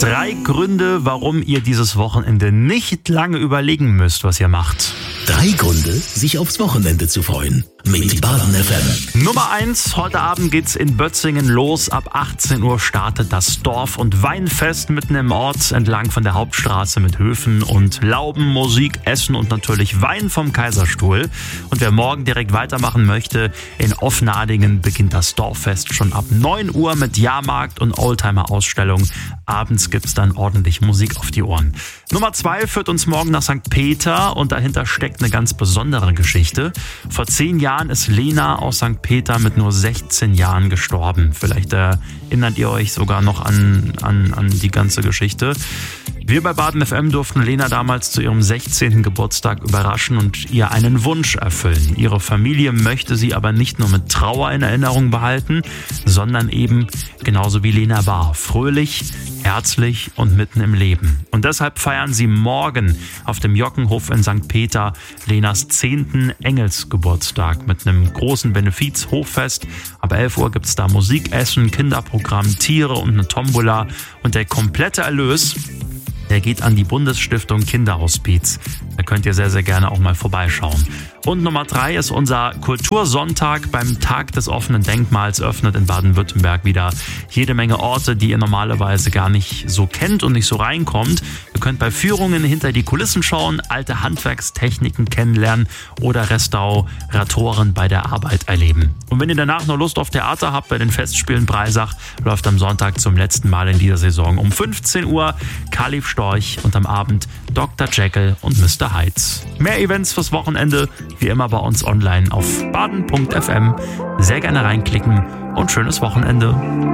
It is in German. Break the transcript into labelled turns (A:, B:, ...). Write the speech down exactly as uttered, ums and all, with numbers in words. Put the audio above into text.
A: Drei Gründe, warum ihr dieses Wochenende nicht lange überlegen müsst, was ihr macht.
B: Drei Gründe, sich aufs Wochenende zu freuen. Mit Baden F M.
A: Nummer eins, heute Abend geht's in Bötzingen los. Ab achtzehn Uhr startet das Dorf- und Weinfest mitten im Ort entlang von der Hauptstraße mit Höfen und Lauben, Musik, Essen und natürlich Wein vom Kaiserstuhl. Und wer morgen direkt weitermachen möchte, in Offnadingen beginnt das Dorffest schon ab neun Uhr mit Jahrmarkt und Oldtimer-Ausstellung. Abends gibt's dann ordentlich Musik auf die Ohren. Nummer zwei führt uns morgen nach Sankt Peter und dahinter steckt eine ganz besondere Geschichte. Vor zehn Jahren ist Lena aus Sankt Peter mit nur sechzehn Jahren gestorben. Vielleicht erinnert ihr euch sogar noch an, an, an die ganze Geschichte. Wir bei Baden F M durften Lena damals zu ihrem sechzehnten Geburtstag überraschen und ihr einen Wunsch erfüllen. Ihre Familie möchte sie aber nicht nur mit Trauer in Erinnerung behalten, sondern eben genauso wie Lena war, fröhlich, herzlich und mitten im Leben. Und deshalb feiern sie morgen auf dem Jockenhof in Sankt Peter Lenas zehnten Engelsgeburtstag mit einem großen Benefiz-Hoffest. Ab elf Uhr gibt's da Musik, Essen, Kinderprogramm, Tiere und eine Tombola. Und der komplette Erlös, der geht an die Bundesstiftung Kinderhospiz. Da könnt ihr sehr, sehr gerne auch mal vorbeischauen. Und Nummer drei ist unser Kultursonntag beim Tag des offenen Denkmals. Öffnet in Baden-Württemberg wieder jede Menge Orte, die ihr normalerweise gar nicht so kennt und nicht so reinkommt. Ihr könnt bei Führungen hinter die Kulissen schauen, alte Handwerkstechniken kennenlernen oder Restauratoren bei der Arbeit erleben. Und wenn ihr danach noch Lust auf Theater habt, bei den Festspielen Breisach läuft am Sonntag zum letzten Mal in dieser Saison um fünfzehn Uhr Kalif Storch und am Abend Doktor Jekyll und Mister Heiz. Mehr Events fürs Wochenende wie immer bei uns online auf baden punkt f m. Sehr gerne reinklicken und schönes Wochenende.